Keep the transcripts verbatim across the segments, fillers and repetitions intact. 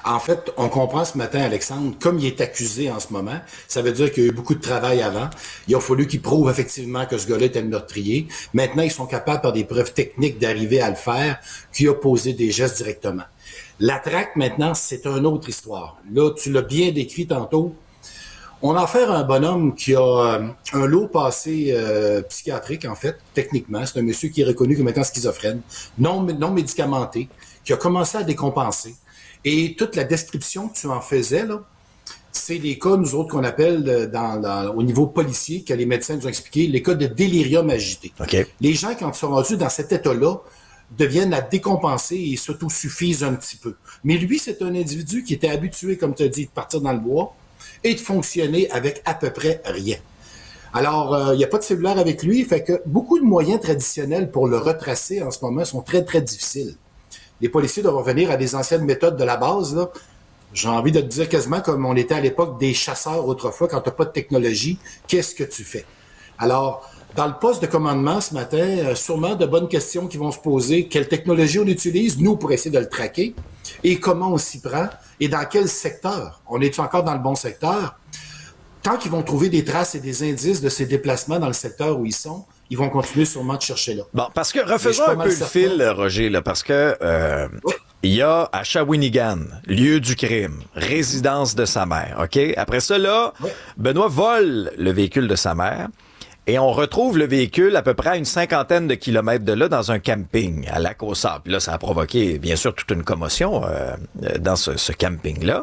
En fait, on comprend ce matin, Alexandre, comme il est accusé en ce moment, ça veut dire qu'il y a eu beaucoup de travail avant. Il a fallu qu'il prouve effectivement que ce gars-là était le meurtrier. Maintenant, ils sont capables, par des preuves techniques, d'arriver à le faire, qu'il a posé des gestes directement. La traque, maintenant, c'est une autre histoire. Là, tu l'as bien décrit tantôt. On a affaire à un bonhomme qui a euh, un lot passé euh, psychiatrique, en fait, techniquement. C'est un monsieur qui est reconnu comme étant schizophrène, non, non médicamenté, qui a commencé à décompenser. Et toute la description que tu en faisais, là, c'est les cas, nous autres, qu'on appelle dans, dans, au niveau policier, que les médecins nous ont expliqué, les cas de délirium agité. Okay. Les gens, quand ils sont rendus dans cet état-là, deviennent à décompenser et s'autosuffisent un petit peu. Mais lui, c'est un individu qui était habitué, comme tu as dit, de partir dans le bois et de fonctionner avec à peu près rien. Alors, il euh, n'y a pas de cellulaire avec lui, fait que beaucoup de moyens traditionnels pour le retracer en ce moment sont très, très difficiles. Les policiers doivent revenir à des anciennes méthodes de la base, là. J'ai envie de te dire quasiment comme on était à l'époque des chasseurs autrefois, quand tu n'as pas de technologie, qu'est-ce que tu fais? Alors, dans le poste de commandement ce matin, euh, sûrement de bonnes questions qui vont se poser. Quelle technologie on utilise, nous, pour essayer de le traquer? Et comment on s'y prend? Et dans quel secteur? On est encore dans le bon secteur? Tant qu'ils vont trouver des traces et des indices de ces déplacements dans le secteur où ils sont, ils vont continuer sûrement de chercher là. Bon, parce que refaisons un peu le certain. fil, Roger, là, parce que euh, oui. il y a à Shawinigan, lieu du crime, résidence de sa mère, OK? Après ça, là, oui. Benoît vole le véhicule de sa mère et on retrouve le véhicule à peu près à une cinquantaine de kilomètres de là dans un camping à Lac-aux-Sables. Puis là, ça a provoqué, bien sûr, toute une commotion euh, dans ce, ce camping-là.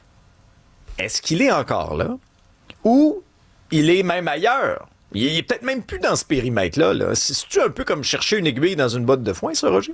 Est-ce qu'il est encore là? Ou il est même ailleurs? Il est peut-être même plus dans ce périmètre-là. Là. C'est-tu un peu comme chercher une aiguille dans une botte de foin, ça, Roger?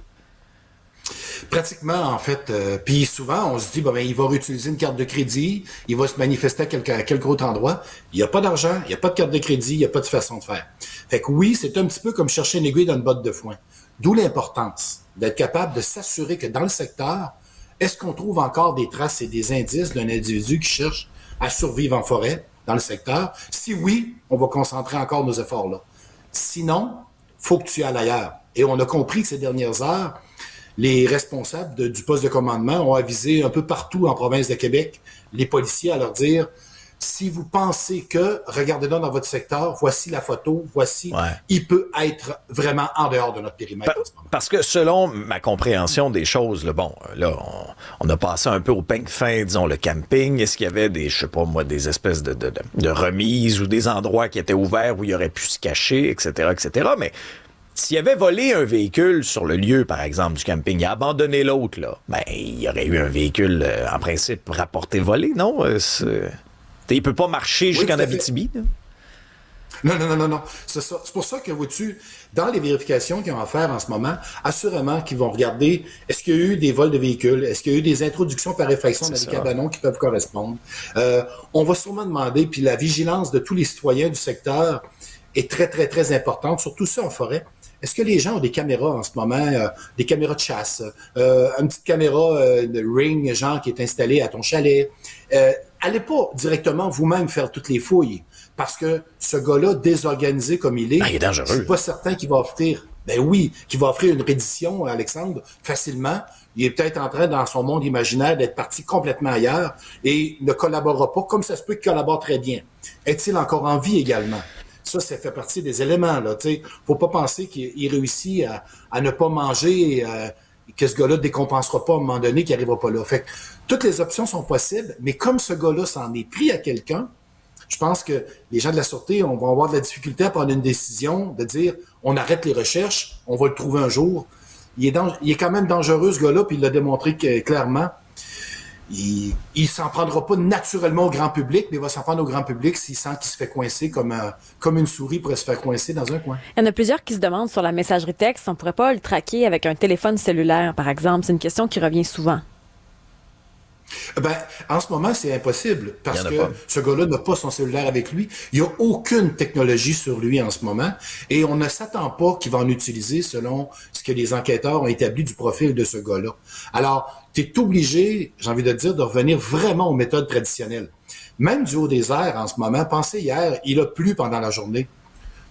Pratiquement, en fait. Euh, Puis souvent, on se dit, bon, ben, il va réutiliser une carte de crédit, il va se manifester à quelque, à quelque autre endroit. Il n'y a pas d'argent, il n'y a pas de carte de crédit, il n'y a pas de façon de faire. Fait que oui, c'est un petit peu comme chercher une aiguille dans une botte de foin. D'où l'importance d'être capable de s'assurer que dans le secteur, est-ce qu'on trouve encore des traces et des indices d'un individu qui cherche à survivre en forêt, dans le secteur? Si oui, on va concentrer encore nos efforts là. Sinon, faut que tu ailles ailleurs. Et on a compris que ces dernières heures, les responsables de, du poste de commandement ont avisé un peu partout en province de Québec les policiers à leur dire, si vous pensez que, regardez-le dans votre secteur, voici la photo, voici, ouais. il peut être vraiment en dehors de notre périmètre pa- en ce moment. Parce que selon ma compréhension des choses, là, bon, là, on, on a passé un peu au peigne fin, disons, le camping. Est-ce qu'il y avait des, je sais pas moi, des espèces de, de, de, de remises ou des endroits qui étaient ouverts où il aurait pu se cacher, et cetera, et cetera. Mais s'il avait volé un véhicule sur le lieu, par exemple, du camping, il a abandonné l'autre, là, ben, il y aurait eu un véhicule, euh, en principe, rapporté volé, non? Euh, c'est... Il peut pas marcher jusqu'en oui, Abitibi. Là. Non, non, non, non, non. C'est ça. C'est pour ça que, vois-tu, dans les vérifications qu'ils ont à faire en ce moment, assurément qu'ils vont regarder est-ce qu'il y a eu des vols de véhicules, est-ce qu'il y a eu des introductions par effraction dans les cabanons qui peuvent correspondre. Euh, on va sûrement demander, puis la vigilance de tous les citoyens du secteur est très, très, très importante, surtout ça en forêt. Est-ce que les gens ont des caméras en ce moment, euh, des caméras de chasse, euh, une petite caméra euh, de Ring, genre, qui est installée à ton chalet? Euh, allez pas directement vous-même faire toutes les fouilles, parce que ce gars-là, désorganisé comme il est, ah, il est dangereux. Je suis pas certain qu'il va offrir, ben oui, qu'il va offrir une reddition à Alexandre facilement. Il est peut-être en train, dans son monde imaginaire, d'être parti complètement ailleurs et ne collaborera pas, comme ça se peut qu'il collabore très bien. Est-il encore en vie également? Ça, ça fait partie des éléments, là, tu sais. Faut pas penser qu'il réussit à, à ne pas manger, euh, que ce gars-là décompensera pas à un moment donné, qu'il n'arrivera pas là. Fait que toutes les options sont possibles, mais comme ce gars-là s'en est pris à quelqu'un, je pense que les gens de la Sûreté on va avoir de la difficulté à prendre une décision de dire on arrête les recherches, on va le trouver un jour. Il est, dang- il est quand même dangereux, ce gars-là, puis il l'a démontré que, clairement. Il, il s'en prendra pas naturellement au grand public, mais il va s'en prendre au grand public s'il sent qu'il se fait coincer comme, euh, comme une souris pourrait se faire coincer dans un coin. Il y en a plusieurs qui se demandent sur la messagerie texte, on pourrait pas le traquer avec un téléphone cellulaire, par exemple. C'est une question qui revient souvent. Ben, en ce moment, c'est impossible parce que pas. ce gars-là n'a pas son cellulaire avec lui. Il n'y a aucune technologie sur lui en ce moment et on ne s'attend pas qu'il va en utiliser selon ce que les enquêteurs ont établi du profil de ce gars-là. Alors, tu es obligé, j'ai envie de te dire, de revenir vraiment aux méthodes traditionnelles. Même du haut des airs en ce moment, pensez hier, il a plu pendant la journée.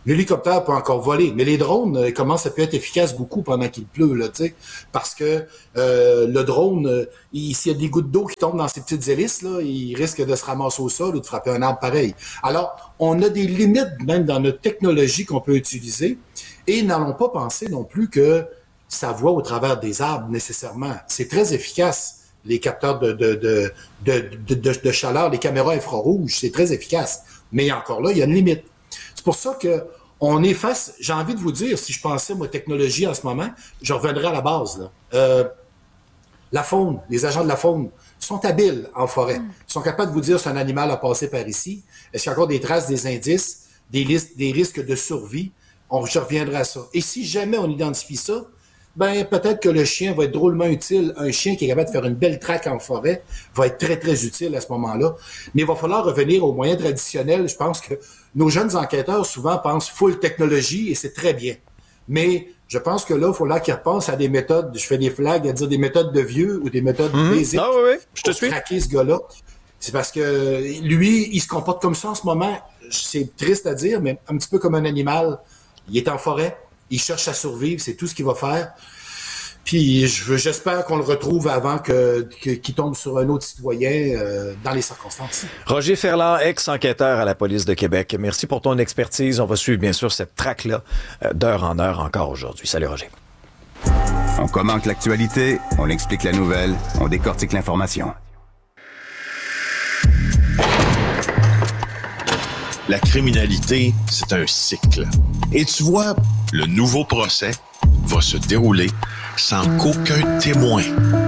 L'hélicoptère peut encore voler, mais les drones euh, commencent à peut être efficaces beaucoup pendant qu'il pleut, là, tu sais, parce que euh, le drone, euh, il, s'il y a des gouttes d'eau qui tombent dans ces petites hélices, là, il risque de se ramasser au sol ou de frapper un arbre pareil. Alors, on a des limites même dans notre technologie qu'on peut utiliser, et n'allons pas penser non plus que ça voit au travers des arbres nécessairement. C'est très efficace, les capteurs de, de, de, de, de, de, de chaleur, les caméras infrarouges, c'est très efficace. Mais encore là, il y a une limite. C'est pour ça que on est face, j'ai envie de vous dire, si je pensais, moi, technologie en ce moment, je reviendrais à la base, là. Euh, la faune, les agents de la faune sont habiles en forêt. Ils sont capables de vous dire si un animal a passé par ici. Est-ce qu'il y a encore des traces, des indices, des, listes, des risques de survie? On, je reviendrai à ça. Et si jamais on identifie ça, ben peut-être que le chien va être drôlement utile. Un chien qui est capable de faire une belle traque en forêt va être très, très utile à ce moment-là. Mais il va falloir revenir aux moyens traditionnels. Je pense que nos jeunes enquêteurs souvent pensent full technologie et c'est très bien. Mais je pense que là, il faut là qu'ils repensent à des méthodes, je fais des flags à dire des méthodes de vieux ou des méthodes mmh. basiques ah, oui, oui. Je te pour suis. traquer ce gars-là. C'est parce que lui, il se comporte comme ça en ce moment. C'est triste à dire, mais un petit peu comme un animal. Il est en forêt, il cherche à survivre, c'est tout ce qu'il va faire. Puis je veux, j'espère qu'on le retrouve avant que, que qu'il tombe sur un autre citoyen euh, dans les circonstances. Roger Ferland, ex-enquêteur à la police de Québec. Merci pour ton expertise. On va suivre bien sûr cette traque-là euh, d'heure en heure encore aujourd'hui. Salut Roger. On commente l'actualité, on explique la nouvelle, on décortique l'information. La criminalité, c'est un cycle. Et tu vois, le nouveau procès va se dérouler sans qu'aucun témoin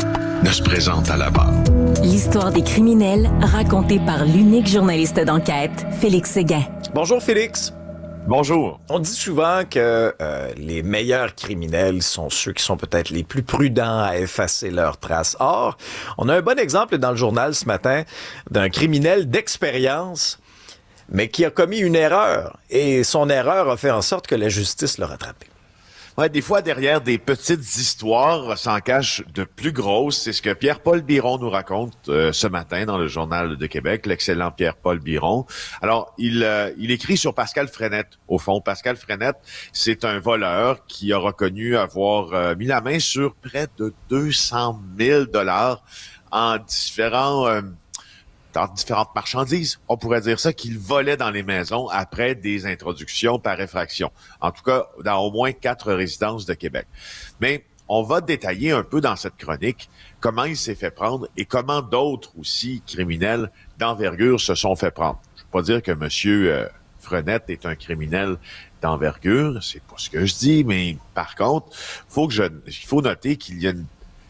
ne se présente à la barre. L'histoire des criminels racontée par l'unique journaliste d'enquête, Félix Séguin. Bonjour Félix. Bonjour. On dit souvent que euh, les meilleurs criminels sont ceux qui sont peut-être les plus prudents à effacer leurs traces. Or, on a un bon exemple dans le journal ce matin d'un criminel d'expérience, mais qui a commis une erreur. Et son erreur a fait en sorte que la justice l'a rattrapé. Ouais, des fois, derrière des petites histoires s'en cachent de plus grosses. C'est ce que Pierre-Paul Biron nous raconte euh, ce matin dans le Journal de Québec, l'excellent Pierre-Paul Biron. Alors, il, euh, il écrit sur Pascal Frenette. Au fond, Pascal Frenette, c'est un voleur qui a reconnu avoir euh, mis la main sur près de deux cent mille dollars en différents... Euh, dans différentes marchandises, on pourrait dire ça, qu'il volait dans les maisons après des introductions par effraction. En tout cas, dans au moins quatre résidences de Québec. Mais on va détailler un peu dans cette chronique comment il s'est fait prendre et comment d'autres aussi criminels d'envergure se sont fait prendre. Je ne veux pas dire que Monsieur euh, Frenette est un criminel d'envergure, c'est pas ce que je dis, mais par contre, faut que je, il faut noter qu'il y a une,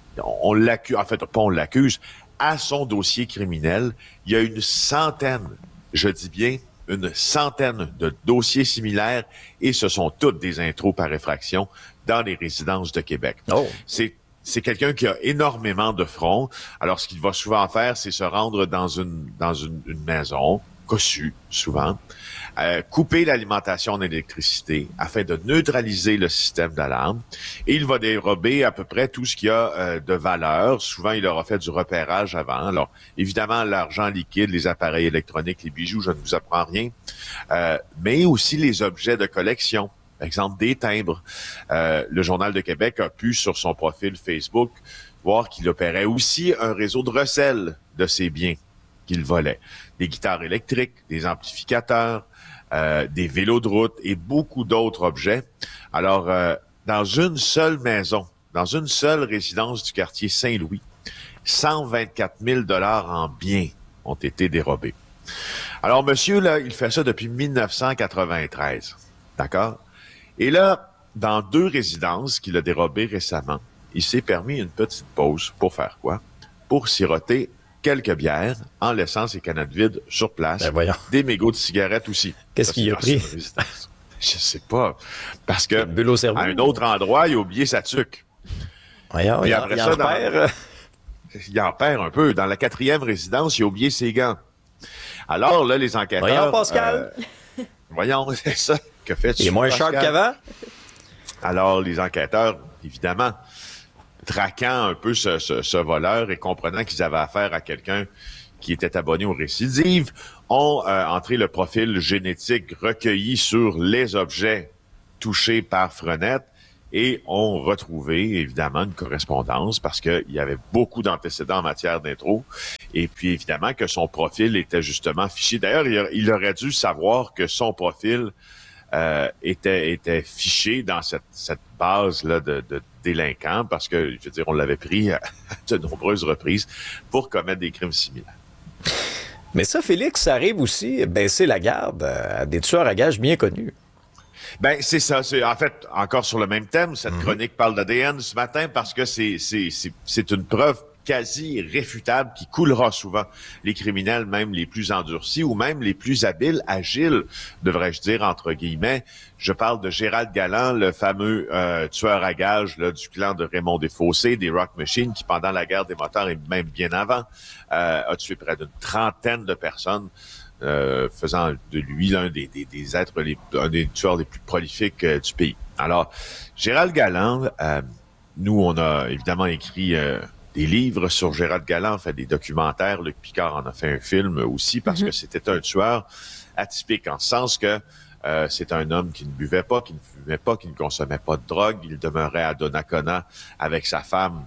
on l'accuse, en fait, pas on l'accuse, à son dossier criminel, il y a une centaine, je dis bien une centaine de dossiers similaires et ce sont toutes des intros par effraction dans les résidences de Québec. Oh. C'est c'est quelqu'un qui a énormément de fronts. Alors, ce qu'il va souvent faire, c'est se rendre dans une dans une, une maison, cossue souvent, euh, couper l'alimentation en électricité afin de neutraliser le système d'alarme. Et il va dérober à peu près tout ce qu'il y a euh, de valeur. Souvent, il aura fait du repérage avant. Alors, évidemment, l'argent liquide, les appareils électroniques, les bijoux, je ne vous apprends rien. Euh, mais aussi les objets de collection. Par exemple, des timbres. Euh, le Journal de Québec a pu, sur son profil Facebook, voir qu'il opérait aussi un réseau de recel de ses biens qu'il volait. Des guitares électriques, des amplificateurs, euh, des vélos de route et beaucoup d'autres objets. Alors, euh, dans une seule maison, dans une seule résidence du quartier Saint-Louis, cent vingt-quatre mille dollars en biens ont été dérobés. Alors, monsieur, là, il fait ça depuis mille neuf cent quatre-vingt-treize. D'accord? Et là, dans deux résidences qu'il a dérobées récemment, il s'est permis une petite pause pour faire quoi? Pour siroter quelques bières en laissant ses canettes vides sur place. Ben voyons. Des mégots de cigarettes aussi. Qu'est-ce qu'il a pris? Je sais pas. Parce que à un autre endroit, il a oublié sa tuque. Voyons, il, après il ça, en dans... perd. Il en perd un peu. Dans la quatrième résidence, il a oublié ses gants. Alors là, les enquêteurs... Voyons, Pascal. Euh, voyons, c'est ça. Que fait-tu, il est moins Pascal? sharp qu'avant? Alors, les enquêteurs, évidemment, traquant un peu ce, ce, ce voleur et comprenant qu'ils avaient affaire à quelqu'un qui était abonné aux récidives, ont euh, entré le profil génétique recueilli sur les objets touchés par Frenette et ont retrouvé, évidemment, une correspondance parce qu'il y avait beaucoup d'antécédents en matière d'intro. Et puis, évidemment, que son profil était justement fiché. D'ailleurs, il, il aurait dû savoir que son profil euh, était, était fiché dans cette, cette base-là de, de délinquants parce que, je veux dire, on l'avait pris à de nombreuses reprises pour commettre des crimes similaires. Mais ça, Félix, ça arrive aussi baisser la garde à des tueurs à gages bien connus. Ben c'est ça. C'est en fait encore sur le même thème. Cette mm-hmm. chronique parle d'A D N ce matin parce que c'est c'est c'est c'est une preuve quasi réfutable qui coulera souvent les criminels, même les plus endurcis ou même les plus habiles, agiles, devrais-je dire entre guillemets. Je parle de Gérald Galland, le fameux euh, tueur à gages là, du clan de Raymond Desfossés, des Rock Machine, qui pendant la guerre des motards et même bien avant euh, a tué près d'une trentaine de personnes. Euh, faisant de lui l'un des, des, des êtres, les, un des tueurs les plus prolifiques euh, du pays. Alors, Gérald Galland, euh, nous, on a évidemment écrit euh, des livres sur Gérald Galland, fait des documentaires. Luc Picard en a fait un film aussi parce mm-hmm. que c'était un tueur atypique en ce sens que euh, c'est un homme qui ne buvait pas, qui ne fumait pas, qui ne consommait pas de drogue. Il demeurait à Donnacona avec sa femme,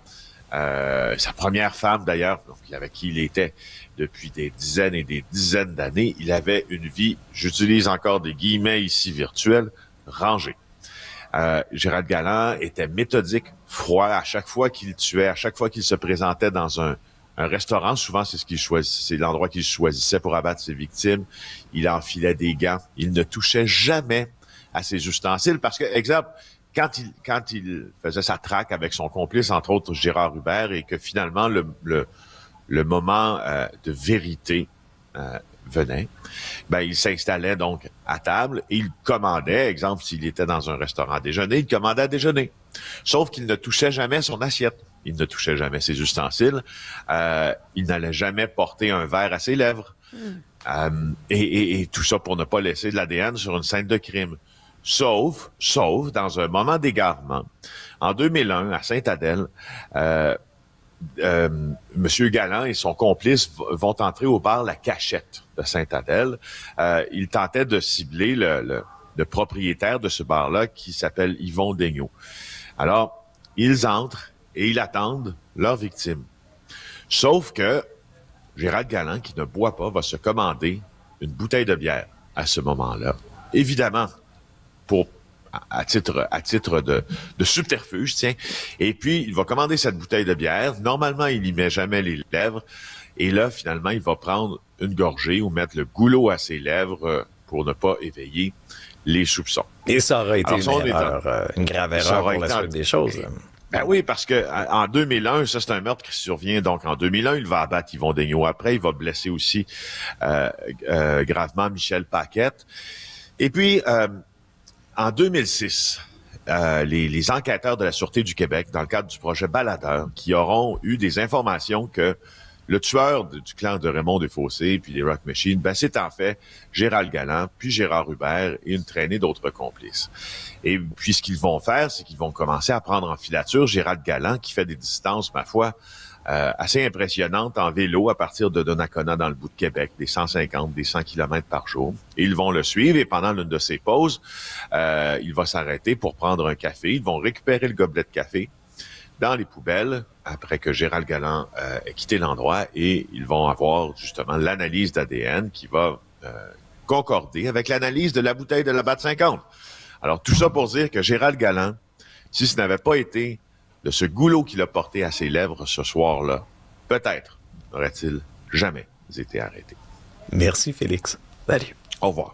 euh, sa première femme d'ailleurs, donc avec qui il était depuis des dizaines et des dizaines d'années. Il avait une vie, j'utilise encore des guillemets ici virtuels, rangée. Euh, Gérald Galland était méthodique, froid à chaque fois qu'il tuait, à chaque fois qu'il se présentait dans un, un restaurant. Souvent, c'est ce qu'il choisissait, c'est l'endroit qu'il choisissait pour abattre ses victimes. Il enfilait des gants. Il ne touchait jamais à ses ustensiles parce que, exemple, quand il quand il faisait sa traque avec son complice, entre autres Gérard Hubert, et que finalement le le le moment euh, de vérité euh, venait, ben il s'installait donc à table et il commandait, exemple, s'il était dans un restaurant à déjeuner, il commandait à déjeuner. Sauf qu'il ne touchait jamais son assiette. Il ne touchait jamais ses ustensiles. Euh, il n'allait jamais porter un verre à ses lèvres. Mm. Euh, et, et, et tout ça pour ne pas laisser de l'A D N sur une scène de crime. Sauf, sauf, dans un moment d'égarement, en deux mille un, à Sainte-Adèle, euh, Euh, Monsieur Galland et son complice v- vont entrer au bar La Cachette de Sainte-Adèle. Euh, ils tentaient de cibler le, le, le propriétaire de ce bar-là qui s'appelle Yvon Daigneault. Alors, ils entrent et ils attendent leur victime. Sauf que Gérald Galland, qui ne boit pas, va se commander une bouteille de bière à ce moment-là. Évidemment, pour à titre à titre de, de subterfuge, tiens. Et puis, il va commander cette bouteille de bière. Normalement, il n'y met jamais les lèvres. Et là, finalement, il va prendre une gorgée ou mettre le goulot à ses lèvres pour ne pas éveiller les soupçons. Et ça aurait été Alors, une, erreur, euh, une grave erreur pour la suite des choses. Et, ben oui, parce que en deux mille un, ça c'est un meurtre qui survient donc en deux mille un. Il va abattre Yvon Daigneault après. Il va blesser aussi euh, euh, gravement Michel Paquette. Et puis... Euh, En deux mille six, euh, les, les enquêteurs de la Sûreté du Québec, dans le cadre du projet Baladeur, qui auront eu des informations que le tueur de, du clan de Raymond Desfossés puis les Rock Machine, ben c'est en fait Gérald Galland, puis Gérard Hubert et une traînée d'autres complices. Et puis ce qu'ils vont faire, c'est qu'ils vont commencer à prendre en filature Gérald Galland, qui fait des distances, ma foi, Euh, assez impressionnante en vélo à partir de Donnacona dans le bout de Québec, des cent cinquante, des cent kilomètres par jour. Et ils vont le suivre et pendant l'une de ses pauses, euh, il va s'arrêter pour prendre un café. Ils vont récupérer le gobelet de café dans les poubelles après que Gérald Galland euh, ait quitté l'endroit et ils vont avoir justement l'analyse d'A D N qui va euh, concorder avec l'analyse de la bouteille de la Bat cinquante. Alors tout ça pour dire que Gérald Galland, si ce n'avait pas été de ce goulot qu'il a porté à ses lèvres ce soir-là, peut-être n'aurait-il jamais été arrêté. Merci, Félix. Salut. Au revoir.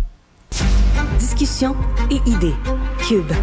Discussion et idées. Cube.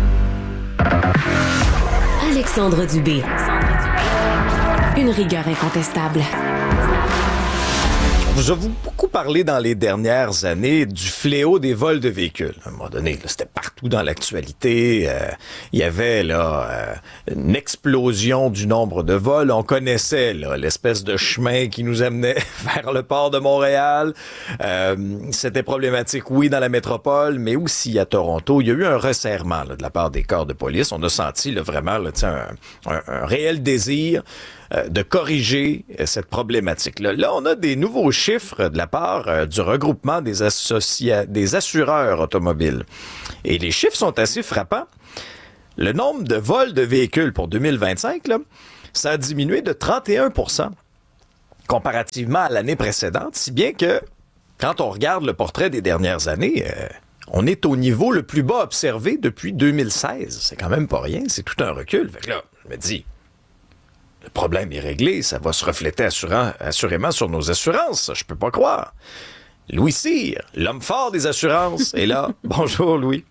Alexandre Dubé. Une rigueur incontestable. Vous avez beaucoup parlé dans les dernières années du fléau des vols de véhicules. À un moment donné, là, c'était partout dans l'actualité. Euh, il y avait là euh, une explosion du nombre de vols. On connaissait là, l'espèce de chemin qui nous amenait vers le port de Montréal. Euh, c'était problématique, oui, dans la métropole, mais aussi à Toronto. Il y a eu un resserrement là, de la part des corps de police. On a senti là, vraiment là, un, un, un réel désir euh, de corriger euh, cette problématique-là. Là, on a des nouveaux chiffres de la part euh, du regroupement des, associa- des assureurs automobiles. Et les chiffres sont assez frappants. Le nombre de vols de véhicules pour deux mille vingt-cinq, là, ça a diminué de trente et un pour cent comparativement à l'année précédente, si bien que quand on regarde le portrait des dernières années, euh, on est au niveau le plus bas observé depuis deux mille seize. C'est quand même pas rien, c'est tout un recul. Fait que là, je me dis, le problème est réglé, ça va se refléter assurant, assurément sur nos assurances, je peux pas croire. Louis Cyr, l'homme fort des assurances, est là. Bonjour, Louis.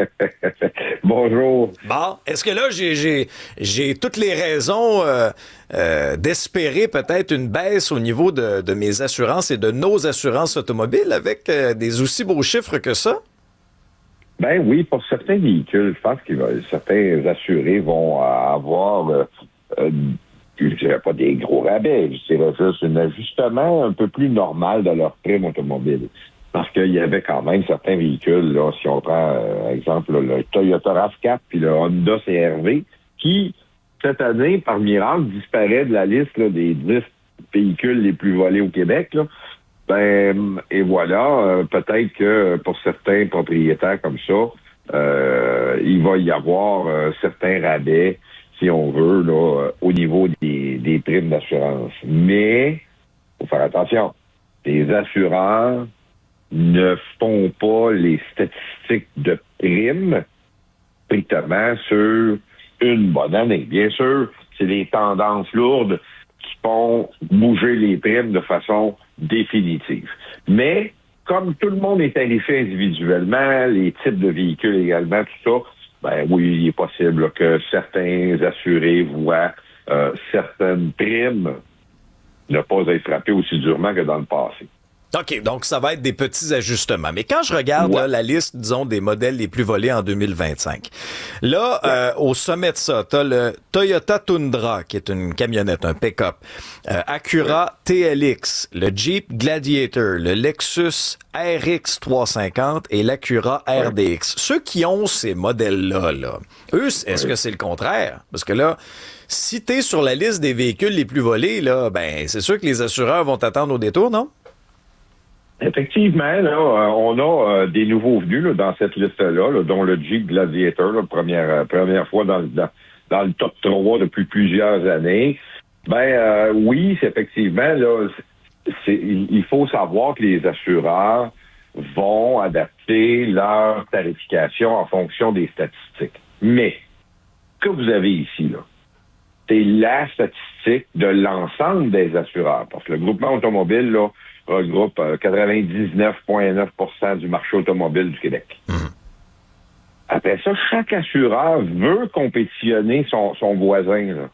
Bonjour. Bon, est-ce que là, j'ai, j'ai, j'ai toutes les raisons euh, euh, d'espérer peut-être une baisse au niveau de, de mes assurances et de nos assurances automobiles avec euh, des aussi beaux chiffres que ça? Ben oui, pour certains véhicules, je pense que certains assurés vont avoir... Euh, euh, je ne dirais pas des gros rabais, je dirais juste un ajustement un peu plus normal de leur prime automobile. Parce qu'il y avait quand même certains véhicules, là, si on prend, euh, exemple, là, le Toyota RAV quatre puis le Honda C R V, qui, cette année, par miracle, disparaît de la liste là, des dix véhicules les plus volés au Québec. Là. Ben, et voilà, euh, peut-être que pour certains propriétaires comme ça, euh, il va y avoir euh, certains rabais, si on veut, là, au niveau des, des primes d'assurance. Mais, il faut faire attention. Les assureurs ne font pas les statistiques de primes strictement sur une bonne année. Bien sûr, c'est des tendances lourdes qui font bouger les primes de façon définitive. Mais, comme tout le monde est tarifé individuellement, les types de véhicules également, tout ça, ben oui, il est possible là, que certains assurés voient euh, certaines primes ne pas être frappées aussi durement que dans le passé. OK, donc ça va être des petits ajustements. Mais quand je regarde ouais. là, la liste, disons, des modèles les plus volés en deux mille vingt-cinq, là, ouais. euh, au sommet de ça, t'as le Toyota Tundra, qui est une camionnette, un pick-up, euh, Acura ouais. T L X, le Jeep Gladiator, le Lexus R X trois cent cinquante et l'Acura R D X. Ouais. Ceux qui ont ces modèles-là, là, eux, est-ce ouais. que c'est le contraire? Parce que là, si t'es sur la liste des véhicules les plus volés, là, ben, c'est sûr que les assureurs vont t'attendre au détour, non? Effectivement, là, on a euh, des nouveaux venus là, dans cette liste-là, là, dont le Jeep Gladiator, là, première, euh, première fois dans, dans, dans le top trois depuis plusieurs années. Ben euh, oui, c'est effectivement, là, c'est, il faut savoir que les assureurs vont adapter leur tarification en fonction des statistiques. Mais, ce que vous avez ici, là, c'est la statistique de l'ensemble des assureurs. Parce que le groupement automobile, là, regroupe euh, quatre-vingt-dix-neuf virgule neuf pour cent du marché automobile du Québec. Mmh. Après ça, chaque assureur veut compétitionner son, son voisin. Là.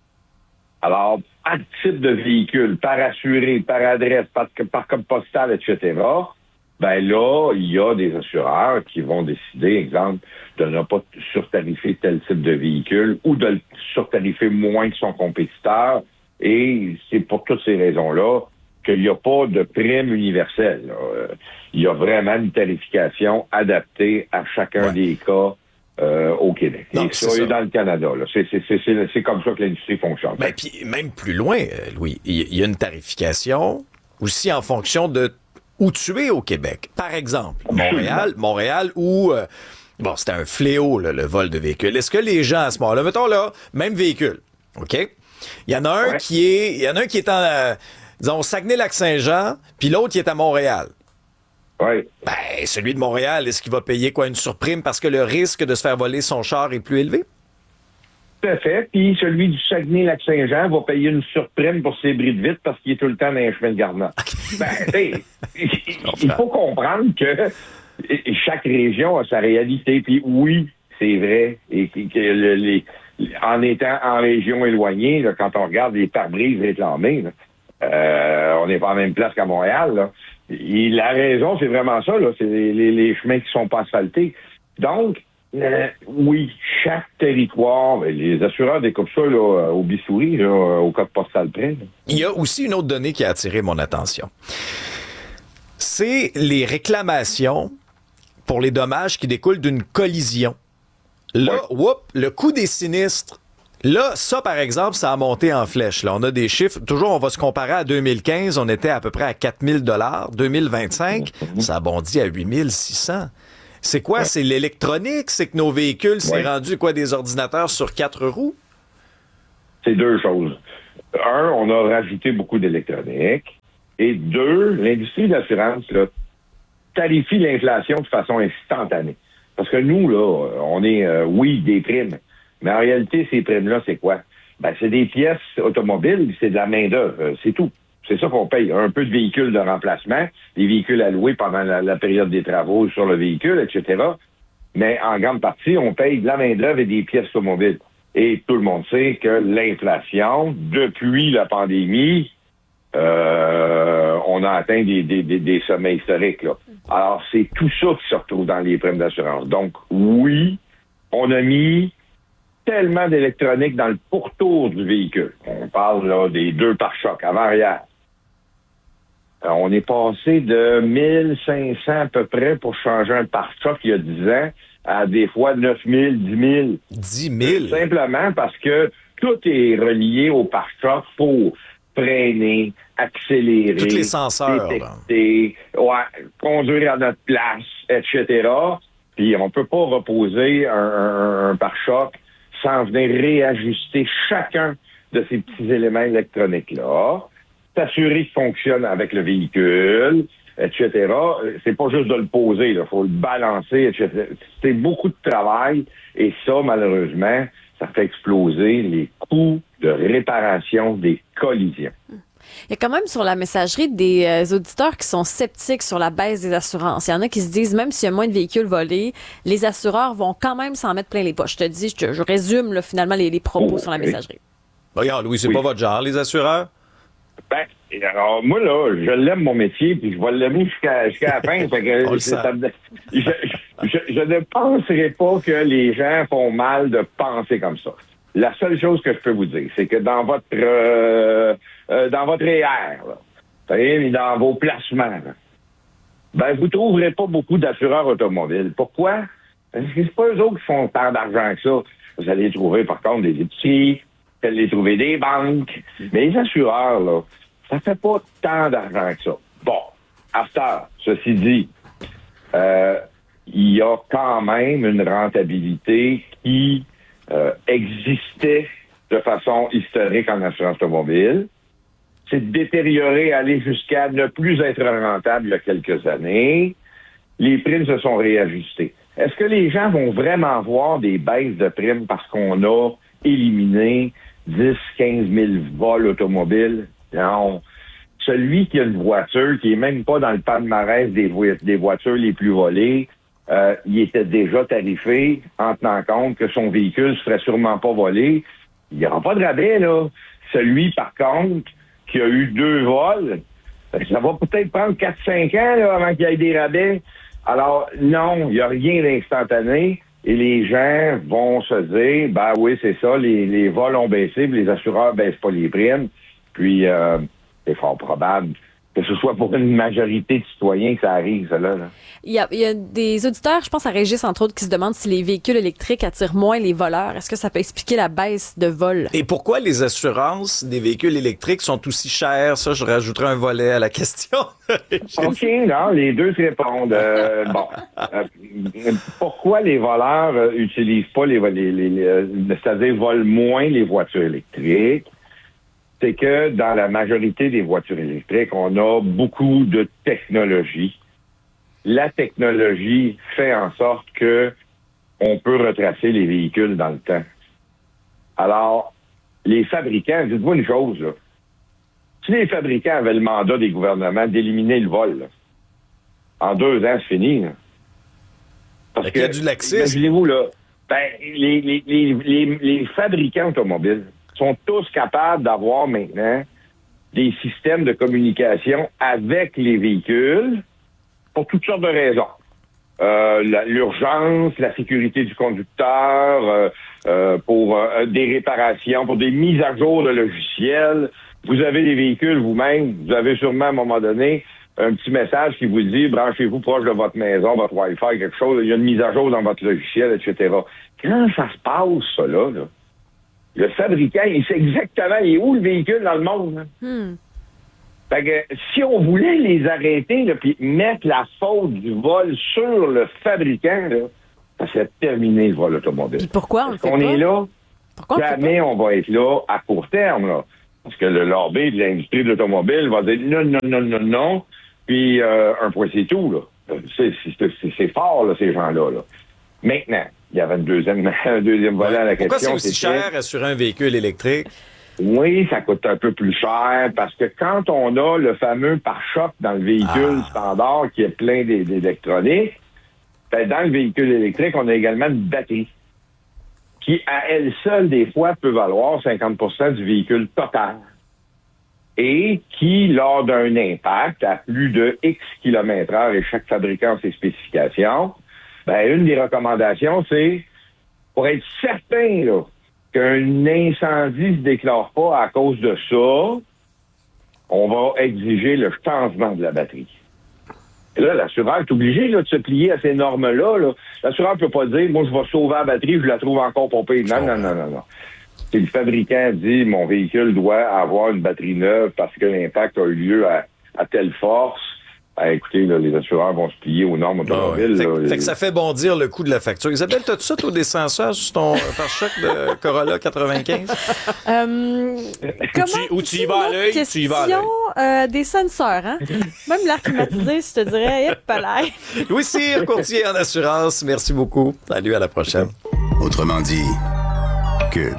Alors, par type de véhicule, par assuré, par adresse, par, par code postal, et cetera, ben là, il y a des assureurs qui vont décider, exemple, de ne pas surtarifer tel type de véhicule ou de le surtarifer moins que son compétiteur. Et c'est pour toutes ces raisons-là qu'il n'y a pas de prime universelle. Là. Il y a vraiment une tarification adaptée à chacun ouais. des cas euh, au Québec. Donc, et ça, ça. Et dans le Canada. Là. C'est, c'est, c'est, c'est, c'est comme ça que l'industrie fonctionne. Ben, puis même plus loin, Louis, il y a une tarification aussi en fonction de où tu es au Québec. Par exemple, Montréal, Montréal où... Euh, bon, c'était un fléau, là, le vol de véhicules. Est-ce que les gens, à ce moment-là, mettons là, même véhicule, OK? Il y en a un ouais. qui est... Il y en a un qui est en... Euh, disons, Saguenay-Lac-Saint-Jean, puis l'autre qui est à Montréal. Oui. Ben, celui de Montréal, est-ce qu'il va payer quoi, une surprime parce que le risque de se faire voler son char est plus élevé? Tout à fait. Puis celui du Saguenay-Lac-Saint-Jean va payer une surprime pour ses bris de vitre parce qu'il est tout le temps dans les chemins de garnement. Okay. Ben, il faut comprendre que chaque région a sa réalité. Puis oui, c'est vrai. Et que le, les, en étant en région éloignée, là, quand on regarde les pare-brises réclamés, là, Euh, on n'est pas en même place qu'à Montréal, là. Et la raison, c'est vraiment ça, là. C'est les, les, les chemins qui sont pas asphaltés. Donc, euh, oui, chaque territoire, les assureurs découpent ça, là, au bistouri, là, au code postal près. Là. Il y a aussi une autre donnée qui a attiré mon attention. C'est les réclamations pour les dommages qui découlent d'une collision. Là, Oui. whoop, le coût des sinistres. Là, ça, par exemple, ça a monté en flèche. Là, on a des chiffres. Toujours, on va se comparer à deux mille quinze. On était à peu près à quatre mille dollars. deux mille vingt-cinq, mm-hmm. ça a bondi à huit mille six cents. C'est quoi? Ouais. C'est l'électronique? C'est que nos véhicules, ouais. c'est rendu quoi? Des ordinateurs sur quatre roues? C'est deux choses. Un, on a rajouté beaucoup d'électronique. Et deux, l'industrie de l'assurance, là, tarifie l'inflation de façon instantanée. Parce que nous, là, on est, euh, oui, des primes. Mais en réalité, ces primes-là, c'est quoi? Ben, c'est des pièces automobiles, c'est de la main-d'œuvre, euh, c'est tout. C'est ça qu'on paye. Un peu de véhicules de remplacement, des véhicules à louer pendant la, la période des travaux sur le véhicule, et cetera. Mais en grande partie, on paye de la main-d'œuvre et des pièces automobiles. Et tout le monde sait que l'inflation, depuis la pandémie, euh, on a atteint des, des, des, des sommets historiques, là. Alors, c'est tout ça qui se retrouve dans les primes d'assurance. Donc, oui, on a mis tellement d'électronique dans le pourtour du véhicule. On parle là des deux pare-chocs avant-arrière. Alors, on est passé de mille cinq cents à peu près pour changer un pare-choc il y a dix ans à des fois neuf mille, dix mille. dix mille? Simplement parce que tout est relié au pare-choc pour freiner, accélérer, tous les senseurs, détecter, ouais, conduire à notre place, et cetera. Puis on peut pas reposer un, un, un pare-choc sans venir réajuster chacun de ces petits éléments électroniques-là, s'assurer qu'il fonctionne avec le véhicule, et cetera. C'est pas juste de le poser, il faut le balancer, et cetera. C'est beaucoup de travail, et ça, malheureusement, ça fait exploser les coûts de réparation des collisions. Il y a quand même sur la messagerie des euh, auditeurs qui sont sceptiques sur la baisse des assurances. Il y en a qui se disent, même s'il y a moins de véhicules volés, les assureurs vont quand même s'en mettre plein les poches. Je te dis, je, je résume là, finalement les, les propos oh, sur la messagerie. Regarde, Louis, c'est oui. pas votre genre, les assureurs? Ben, alors, moi, là, je l'aime, mon métier, puis je vais l'aimer jusqu'à, jusqu'à la fin. Fait que On le ça, je, je, je ne penserai pas que les gens font mal de penser comme ça. La seule chose que je peux vous dire, c'est que dans votre euh, euh, dans votre R E R, là, dans vos placements, là, ben vous trouverez pas beaucoup d'assureurs automobiles. Pourquoi? Parce que c'est pas eux autres qui font tant d'argent que ça. Vous allez trouver, par contre, des épiceries, vous allez trouver des banques. Mais les assureurs, là, ça fait pas tant d'argent que ça. Bon, after, ceci dit, euh, il y a quand même une rentabilité qui Euh, existait de façon historique en assurance automobile. C'est détérioré, aller jusqu'à ne plus être rentable il y a quelques années. Les primes se sont réajustées. Est-ce que les gens vont vraiment voir des baisses de primes parce qu'on a éliminé dix à quinze mille vols automobiles? Non. Celui qui a une voiture, qui est même pas dans le palmarès des, vo- des voitures les plus volées, Euh, il était déjà tarifé en tenant compte que son véhicule ne serait sûrement pas volé. Il n'y aura pas de rabais, là. Celui, par contre, qui a eu deux vols, ça va peut-être prendre quatre à cinq ans là, avant qu'il y ait des rabais. Alors, non, il n'y a rien d'instantané et les gens vont se dire, ben oui, c'est ça, les, les vols ont baissé, puis les assureurs ne baissent pas les primes. Puis, euh, c'est fort probable que ce soit pour une majorité de citoyens que ça arrive, ça, là. là. Il y a, il y a des auditeurs, je pense à Régis, entre autres, qui se demandent si les véhicules électriques attirent moins les voleurs. Est-ce que ça peut expliquer la baisse de vol? Et pourquoi les assurances des véhicules électriques sont aussi chères? Ça, je rajouterai un volet à la question. OK, non, les deux se répondent. Euh, bon, euh, pourquoi les voleurs euh, utilisent pas les, les, les, les c'est-à-dire volent moins les voitures électriques? C'est que dans la majorité des voitures électriques, on a beaucoup de technologie. La technologie fait en sorte que on peut retracer les véhicules dans le temps. Alors, les fabricants, dites-moi une chose, là. Si les fabricants avaient le mandat des gouvernements d'éliminer le vol, là, en deux ans, c'est fini. Là. Parce Avec que, du laxisme. imaginez-vous, là, ben, les, les, les, les, les fabricants automobiles sont tous capables d'avoir maintenant des systèmes de communication avec les véhicules pour toutes sortes de raisons. Euh, la, l'urgence, la sécurité du conducteur, euh, euh, pour euh, des réparations, pour des mises à jour de logiciels. Vous avez des véhicules vous-même, vous avez sûrement à un moment donné un petit message qui vous dit « Branchez-vous proche de votre maison, votre Wi-Fi, quelque chose, il y a une mise à jour dans votre logiciel, et cetera » Quand ça se passe, ça, là, là le fabricant, il sait exactement il est où le véhicule dans le monde. Hmm. Fait que si on voulait les arrêter puis mettre la faute du vol sur le fabricant, là, ça serait terminé le vol automobile. Puis pourquoi on le fait on pas? est là, pourquoi jamais on, on va être là à court terme. Là. Parce que le lobby de l'industrie de l'automobile va dire non, non, non, non, non, puis euh, un point c'est tout. Là. C'est, c'est, c'est, c'est fort, là, ces gens-là. Là. Maintenant, il y avait une deuxième, un deuxième volet à la Pourquoi question. Pourquoi c'est aussi cher assurer un véhicule électrique? Oui, ça coûte un peu plus cher parce que quand on a le fameux pare-choc dans le véhicule ah. standard qui est plein d'électronique, ben dans le véhicule électrique, on a également une batterie qui, à elle seule, des fois, peut valoir cinquante pour cent du véhicule total et qui, lors d'un impact à plus de X kilomètres heure, et chaque fabricant a ses spécifications, ben une des recommandations, c'est pour être certain, là, qu'un incendie se déclare pas à cause de ça, on va exiger le changement de la batterie. Et là, l'assureur est obligé là, de se plier à ces normes-là. Là. L'assureur ne peut pas dire, moi, je vais sauver la batterie, je la trouve encore pompée. Non, non, non, non, non. Si le fabricant dit, mon véhicule doit avoir une batterie neuve parce que l'impact a eu lieu à, à telle force, ben, écoutez, là, les assureurs vont se plier aux normes automobiles. Ah ouais. Fait, là, fait que ça fait bondir le coût de la facture. Isabelle, t'as-tu ça, toi, des senseurs sur ton pare-choc de Corolla quatre-vingt-quinze? Euh, comment tu, ou tu y vas à l'œil, tu y vas à l'œil. Euh, des senseurs, hein? Même l'air climatisé, je te dirais, hip, pas l'air. Louis Cyr, courtier en assurance, merci beaucoup. Salut, à la prochaine. Autrement dit, Cube.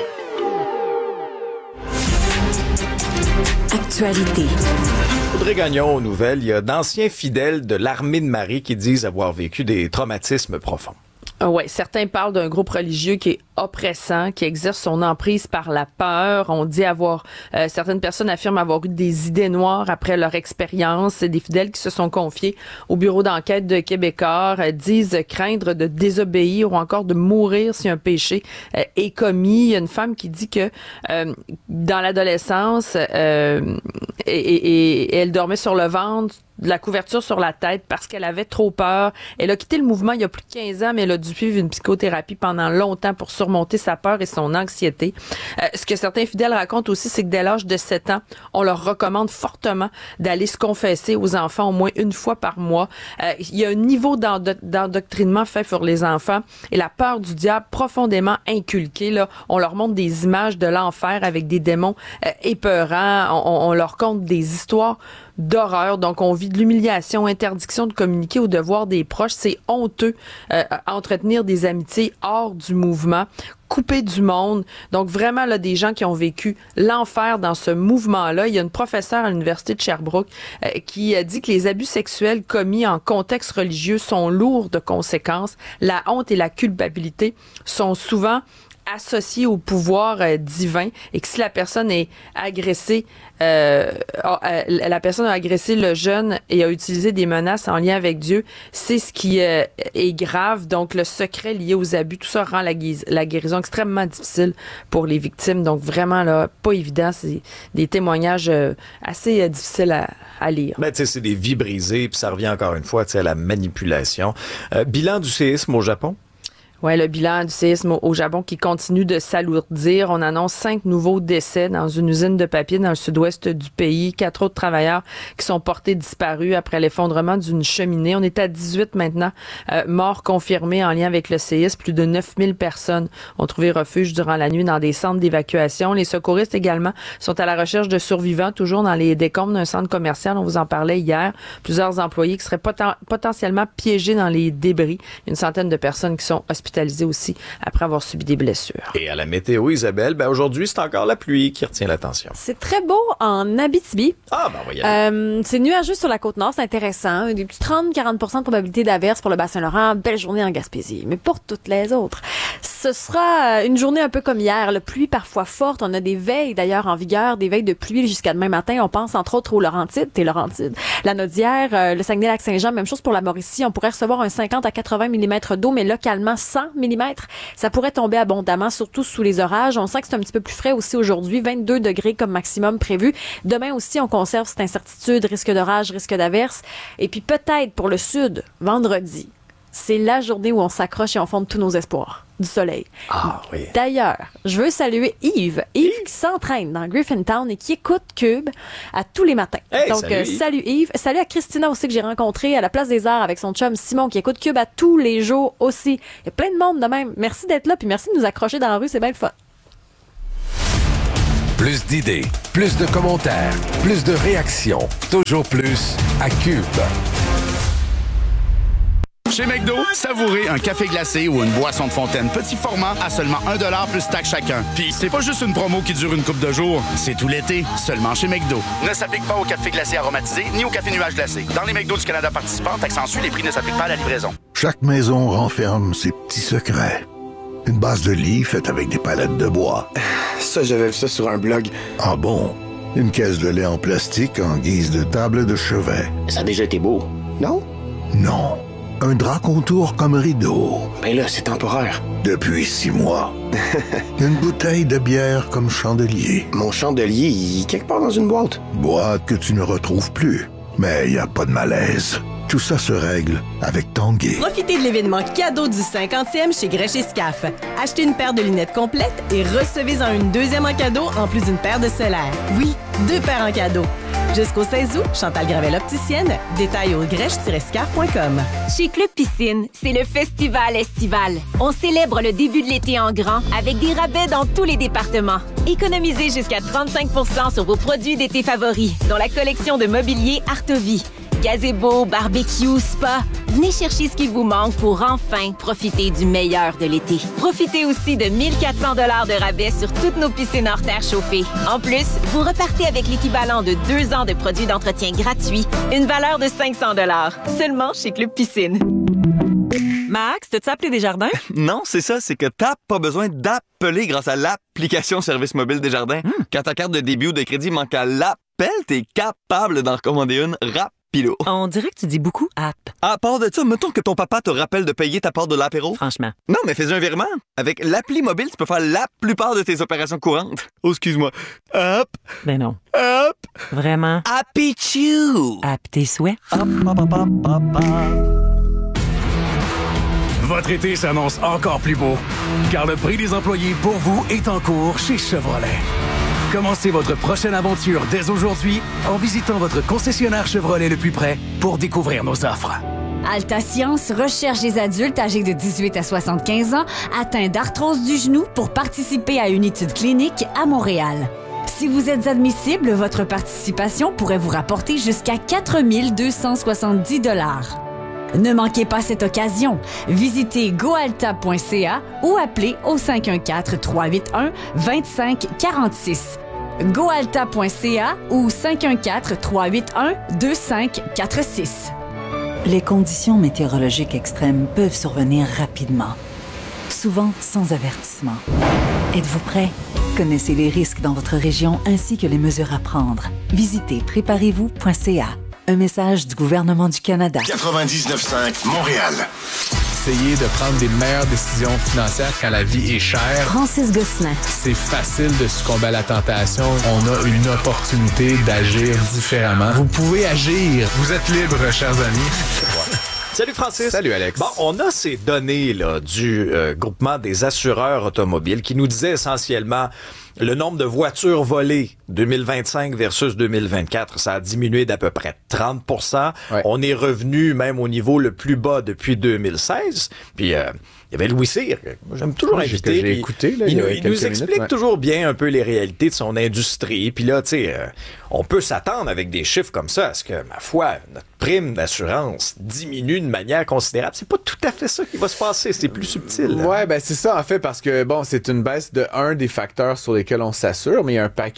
Actualité. Audrey Gagnon aux nouvelles, il y a d'anciens fidèles de l'armée de Marie qui disent avoir vécu des traumatismes profonds. Oui, certains parlent d'un groupe religieux qui est oppressant, qui exerce son emprise par la peur. On dit avoir, euh, certaines personnes affirment avoir eu des idées noires après leur expérience. Des fidèles qui se sont confiés au bureau d'enquête de Québécois euh, disent craindre de désobéir ou encore de mourir si un péché euh, est commis. Il y a une femme qui dit que euh, dans l'adolescence, euh, et, et, et elle dormait sur le ventre, de la couverture sur la tête parce qu'elle avait trop peur. Elle a quitté le mouvement il y a plus de quinze ans, mais elle a dû suivre une psychothérapie pendant longtemps pour surmonter sa peur et son anxiété. Euh, ce que certains fidèles racontent aussi, c'est que dès l'âge de sept ans, on leur recommande fortement d'aller se confesser aux enfants au moins une fois par mois. Euh, il y a un niveau d'endo- d'endoctrinement fait pour les enfants et la peur du diable profondément inculquée. Là. On leur montre des images de l'enfer avec des démons euh, épeurants. On, on leur conte des histoires d'horreur. Donc, on vit de l'humiliation, interdiction de communiquer au devoir des proches. C'est honteux euh, à entretenir des amitiés hors du mouvement, coupé du monde. Donc, vraiment, là, des gens qui ont vécu l'enfer dans ce mouvement-là. Il y a une professeure à l'Université de Sherbrooke euh, qui a dit que les abus sexuels commis en contexte religieux sont lourds de conséquences. La honte et la culpabilité sont souvent associé au pouvoir euh, divin et que si la personne est agressée, euh, euh, la personne a agressé le jeune et a utilisé des menaces en lien avec Dieu, c'est ce qui euh, est grave. Donc, le secret lié aux abus, tout ça rend la, guis- la guérison extrêmement difficile pour les victimes. Donc, vraiment, là, pas évident. C'est des témoignages euh, assez euh, difficiles à, à lire. Ben, tu sais, c'est des vies brisées, puis ça revient encore une fois, tu sais, à la manipulation. Euh, bilan du séisme au Japon? Ouais, le bilan du séisme au Japon qui continue de s'alourdir. On annonce cinq nouveaux décès dans une usine de papier dans le sud-ouest du pays. Quatre autres travailleurs qui sont portés disparus après l'effondrement d'une cheminée. On est à dix-huit maintenant euh, morts confirmés en lien avec le séisme. Plus de neuf mille personnes ont trouvé refuge durant la nuit dans des centres d'évacuation. Les secouristes également sont à la recherche de survivants, toujours dans les décombres d'un centre commercial. On vous en parlait hier. Plusieurs employés qui seraient poten- potentiellement piégés dans les débris. Une centaine de personnes qui sont hospitalisées aussi après avoir subi des blessures. Et à la météo, Isabelle, ben aujourd'hui, c'est encore la pluie qui retient l'attention. C'est très beau en Abitibi. Ah, ben oui. Euh, c'est nuageux sur la Côte-Nord, c'est intéressant. Des petits trente à quarante pour cent de probabilité d'averse pour le Bas-Saint-Laurent. Belle journée en Gaspésie. Mais pour toutes les autres, ce sera une journée un peu comme hier. La pluie parfois forte. On a des veilles d'ailleurs en vigueur, des veilles de pluie jusqu'à demain matin. On pense entre autres aux Laurentides, t'es Laurentides, la Naudière, euh, le Saguenay-Lac-Saint-Jean. Même chose pour la Mauricie. On pourrait recevoir un cinquante à quatre-vingts millimètres d'eau, mais localement cent millimètres. Ça pourrait tomber abondamment, surtout sous les orages. On sent que c'est un petit peu plus frais aussi aujourd'hui. vingt-deux degrés comme maximum prévu. Demain aussi, on conserve cette incertitude, risque d'orage, risque d'averse. Et puis peut-être pour le sud, vendredi, c'est la journée où on s'accroche et on fonde tous nos espoirs du soleil. Ah oui. D'ailleurs, je veux saluer Yves. Yves qui s'entraîne dans Griffintown et qui écoute Cube à tous les matins. Hey, Donc, salut, euh, Yves. salut Yves. Salut à Christina aussi que j'ai rencontrée à la Place des Arts avec son chum Simon qui écoute Cube à tous les jours aussi. Il y a plein de monde de même. Merci d'être là puis merci de nous accrocher dans la rue. C'est bien le fun. Plus d'idées, plus de commentaires, plus de réactions. Toujours plus à Cube. Chez McDo, savourez un café glacé ou une boisson de fontaine petit format à seulement un dollar plus taxe chacun. Puis c'est pas juste une promo qui dure une couple de jours, c'est tout l'été, seulement chez McDo. Ne s'applique pas au café glacé aromatisé ni au café nuage glacé. Dans les McDo du Canada participants, taxe en suit, les prix ne s'appliquent pas à la livraison. Chaque maison renferme ses petits secrets. Une base de lit faite avec des palettes de bois. Ça, j'avais vu ça sur un blog. Ah bon? Une caisse de lait en plastique en guise de table de chevet. Ça a déjà été beau, non? Non. Un drap contour comme rideau. Ben là, c'est temporaire. Depuis six mois. Une bouteille de bière comme chandelier. Mon chandelier, il est quelque part dans une boîte. Boîte que tu ne retrouves plus. Mais il n'y a pas de malaise. Tout ça se règle avec Tanguay. Profitez de l'événement cadeau du cinquantième chez Grèche et Scaf. Achetez une paire de lunettes complètes et recevez-en une deuxième en cadeau en plus d'une paire de solaires. Oui, deux paires en cadeau. Jusqu'au seize août, Chantal Gravel opticienne. Détails au grèche tiret scaf point com. Chez Club Piscine, c'est le festival estival. On célèbre le début de l'été en grand avec des rabais dans tous les départements. Économisez jusqu'à trente-cinq pour cent sur vos produits d'été favoris, dont la collection de mobilier Artovie. Gazebo, barbecue, spa. Venez chercher ce qui vous manque pour enfin profiter du meilleur de l'été. Profitez aussi de mille quatre cents dollars de rabais sur toutes nos piscines hors terre chauffées. En plus, vous repartez avec l'équivalent de deux ans de produits d'entretien gratuits, une valeur de cinq cents dollars. Seulement chez Club Piscine. Max, t'as-tu appelé Desjardins? Non, c'est ça, c'est que t'as pas besoin d'appeler grâce à l'application Service mobile Desjardins. Mmh. Quand ta carte de débit ou de crédit manque à l'appel, t'es capable d'en recommander une rapide. Pilo. On dirait que tu dis beaucoup app. À part de ça, mettons que ton papa te rappelle de payer ta part de l'apéro. Franchement. Non, mais fais un virement. Avec l'appli mobile, tu peux faire la plupart de tes opérations courantes. Oh, excuse-moi. Hop. Ben non. Hop. Vraiment. Happy Chew. App tes souhaits. Hop, hop, hop, hop, hop, hop. Votre été s'annonce encore plus beau, car le prix des employés pour vous est en cours chez Chevrolet. Commencez votre prochaine aventure dès aujourd'hui en visitant votre concessionnaire Chevrolet le plus près pour découvrir nos offres. Alta Science recherche des adultes âgés de dix-huit à soixante-quinze ans atteints d'arthrose du genou pour participer à une étude clinique à Montréal. Si vous êtes admissible, votre participation pourrait vous rapporter jusqu'à quatre mille deux cent soixante-dix dollars. Ne manquez pas cette occasion. Visitez goalta point c a ou appelez au cinq un quatre, trois huit un, deux cinq quatre six. goalta point c a ou cinq un quatre, trois huit un, deux cinq quatre six. Les conditions météorologiques extrêmes peuvent survenir rapidement, souvent sans avertissement. Êtes-vous prêt? Connaissez les risques dans votre région ainsi que les mesures à prendre. Visitez préparez vous point c a. Un message du gouvernement du Canada. quatre-vingt-dix-neuf cinq Montréal. Essayer de prendre des meilleures décisions financières quand la vie est chère. Francis Gosselin. C'est facile de succomber à la tentation. On a une opportunité d'agir différemment. Vous pouvez agir. Vous êtes libres, chers amis. Salut Francis. Salut Alex. Bon, on a ces données là du euh, groupement des assureurs automobiles qui nous disaient essentiellement le nombre de voitures volées deux mille vingt-cinq versus deux mille vingt-quatre, ça a diminué d'à peu près trente pour cent. Ouais. On est revenu même au niveau le plus bas depuis deux mille seize. Puis euh, il y avait Louis Cyr, moi j'aime toujours ouais, inviter. J'ai écouté, là, il, il, il nous explique minutes, ouais. toujours bien un peu les réalités de son industrie. Puis là, tu sais, euh, on peut s'attendre avec des chiffres comme ça à ce que, ma foi, notre prime d'assurance diminue de manière considérable. C'est pas tout à fait ça qui va se passer, c'est plus subtil. Là. Ouais, ben c'est ça en fait, parce que bon, c'est une baisse de un des facteurs sur lesquels on s'assure, mais il y a un paquet d'autres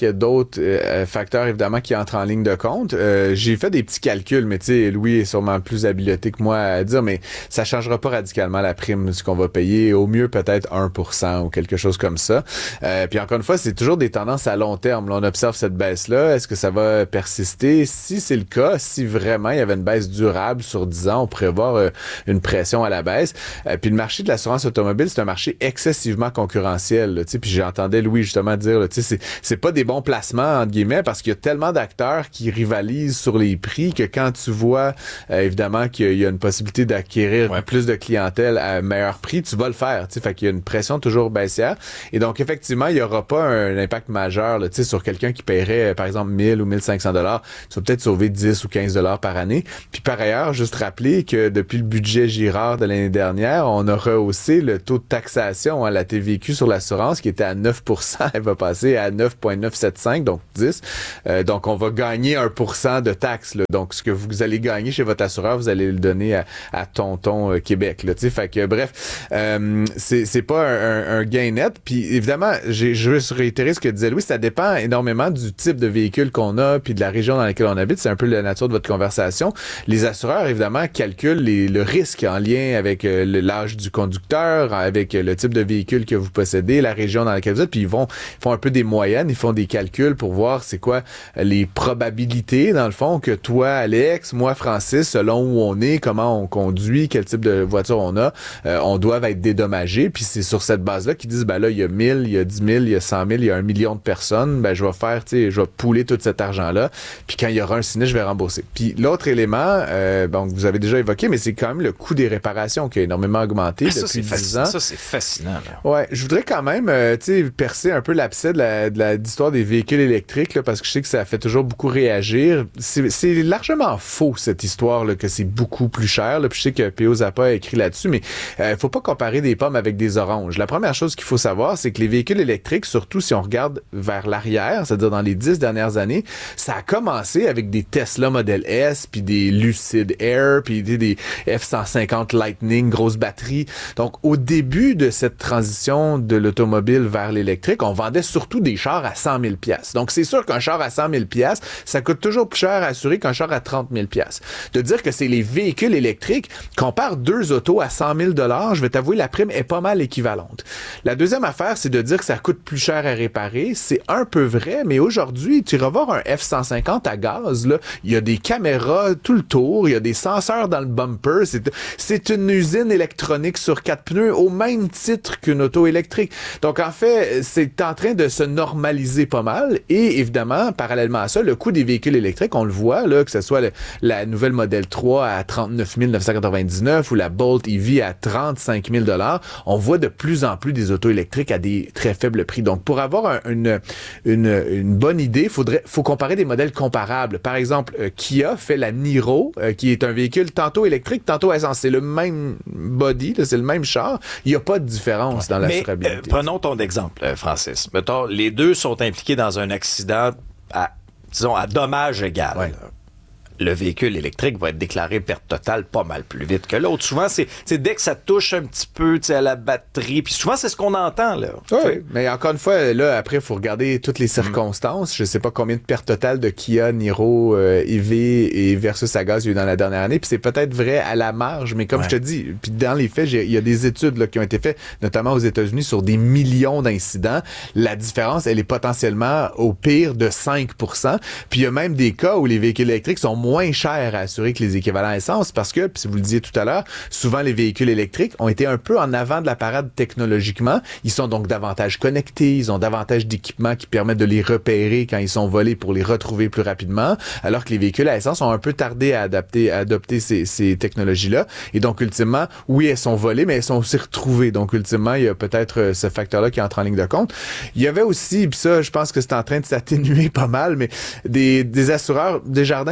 autre euh, facteur, évidemment, qui entre en ligne de compte. Euh, j'ai fait des petits calculs, mais tu sais, Louis est sûrement plus habilité que moi à dire, mais ça changera pas radicalement la prime, ce qu'on va payer. Au mieux, peut-être un pour cent ou quelque chose comme ça. Euh, puis encore une fois, c'est toujours des tendances à long terme. Là, on observe cette baisse-là. Est-ce que ça va persister? Si c'est le cas, si vraiment il y avait une baisse durable sur dix ans, on pourrait voir euh, une pression à la baisse. Euh, puis le marché de l'assurance automobile, c'est un marché excessivement concurrentiel. Tu sais, puis j'entendais Louis justement dire, tu sais, c'est, c'est pas des bons placements entre guillemets parce qu'il y a tellement d'acteurs qui rivalisent sur les prix que quand tu vois euh, évidemment qu'il y a une possibilité d'acquérir ouais. plus de clientèle à meilleur prix, tu vas le faire. Tu sais, fait qu'il y a une pression toujours baissière. Et donc effectivement, il y aura pas un impact majeur, tu sais, sur quelqu'un qui paierait par exemple mille ou mille cinq cents dollars. Tu vas peut-être sauver dix ou quinze dollars par année. Puis par ailleurs, juste rappeler que depuis le budget Girard de l'année dernière, on a rehaussé le taux de taxation à la T V Q sur l'assurance qui était à neuf pour cent. Elle va passer à neuf virgule neuf sept cinq, donc dix. Euh, donc on va gagner un pour cent de taxes. Là. Donc ce que vous allez gagner chez votre assureur, vous allez le donner à, à Tonton euh, Québec. Là, fait que bref, euh, c'est, c'est pas un, un, un gain net. Puis évidemment, j'ai, je veux réitérer ce que disait Louis, ça dépend énormément du type de véhicule qu'on a puis de la région dans laquelle on habite. C'est un peu la nature de votre conversation. Les assureurs, évidemment, calculent les, le risque en lien avec euh, l'âge du conducteur, avec euh, le type de véhicule que vous possédez, la région dans laquelle vous êtes, puis ils vont font un peu des moyennes, ils font des calculs pour voir c'est quoi les probabilités, dans le fond, que toi, Alex, moi, Francis, selon où on est, comment on conduit, quel type de voiture on a, euh, on doit être dédommagé, puis c'est sur cette base-là qu'ils disent, ben là, il y a mille, il y a dix mille, il y a cent mille, il y a un million de personnes, ben je vais faire, tu sais, je vais pouler tout cet argent-là, puis quand il y aura un sinistre, je vais rembourser. Puis l'autre élément, euh, bon, vous avez déjà évoqué, mais c'est quand même le coût des réparations qui a énormément augmenté ah, ça, depuis dix ans. Ça, c'est fascinant. Là. Ouais, je voudrais quand même, euh, tu sais, percer un peu l'abcès de la, de la, d'histoire des véhicules électriques, là, parce que je sais que ça fait toujours beaucoup réagir. C'est, c'est largement faux, cette histoire, là, que c'est beaucoup plus cher, là, puis je sais que P O Zappa a écrit là-dessus, mais euh, faut pas comparer des pommes avec des oranges. La première chose qu'il faut savoir, c'est que les véhicules électriques, surtout si on regarde vers l'arrière, c'est-à-dire dans les dix dernières années, ça a commencé avec des Tesla Model S, puis des Lucid Air, puis des, des F cent cinquante Lightning, grosse batterie. Donc, au début de cette transition de l'automobile vers l'électrique, on vendait surtout des chars à cent mille dollars. Donc, c'est sûr qu'un char à cent mille dollars, ça coûte toujours plus cher à assurer qu'un char à trente mille dollars. De dire que c'est les véhicules électriques, compare deux autos à cent mille dollars, je vais t'avouer, la prime est pas mal équivalente. La deuxième affaire, c'est de dire que ça coûte plus cher à réparer. C'est un peu vrai, mais aujourd'hui, tu iras voir un F cent cinquante à gaz, là, il y a des caméras tout le tour, il y a des senseurs dans le bumper, c'est, c'est une usine électronique sur quatre pneus au même titre qu'une auto électrique. Donc, en fait, c'est en train de se normaliser pas mal et évidemment, parallèlement à ça, le coût des véhicules électriques, on le voit, là, que ce soit le, la nouvelle Model trois à trente-neuf mille neuf cent quatre-vingt-dix-neuf ou la Bolt E V à trente-cinq mille dollars, on voit de plus en plus des autos électriques à des très faibles prix. Donc, pour avoir un, une, une, une bonne idée, faudrait, faut comparer des modèles comparables. Par exemple, euh, Kia fait la Niro, euh, qui est un véhicule tantôt électrique, tantôt à essence. C'est le même body, là, c'est le même char. Il n'y a pas de différence ouais. dans l'assurabilité. Mais, euh, prenons ton exemple, euh, Francis. Mettons, les deux sont impliqués dans un accident à, disons, à dommage égal. Ouais. Le véhicule électrique va être déclaré perte totale pas mal plus vite que l'autre. Souvent, c'est, c'est dès que ça touche un petit peu à la batterie, puis souvent, c'est ce qu'on entend. Là. Oui, mais encore une fois, là, après, il faut regarder toutes les circonstances. Mm. Je sais pas combien de pertes totales de Kia, Niro, euh, E V et versus à gaz il y a eu dans la dernière année, puis c'est peut-être vrai à la marge, mais comme ouais. je te dis, puis dans les faits, il y a des études là, qui ont été faites, notamment aux États-Unis, sur des millions d'incidents. La différence, elle est potentiellement au pire de cinq pour cent. Puis il y a même des cas où les véhicules électriques sont moins cher à assurer que les équivalents essence parce que, puis si vous le disiez tout à l'heure, souvent les véhicules électriques ont été un peu en avant de la parade technologiquement. Ils sont donc davantage connectés, ils ont davantage d'équipements qui permettent de les repérer quand ils sont volés pour les retrouver plus rapidement, alors que les véhicules à essence ont un peu tardé à adapter, à adopter ces, ces technologies-là. Et donc, ultimement, oui, elles sont volées, mais elles sont aussi retrouvées. Donc, ultimement, il y a peut-être ce facteur-là qui entre en ligne de compte. Il y avait aussi, puis ça, je pense que c'est en train de s'atténuer pas mal, mais des, des assureurs, Desjardins faisaient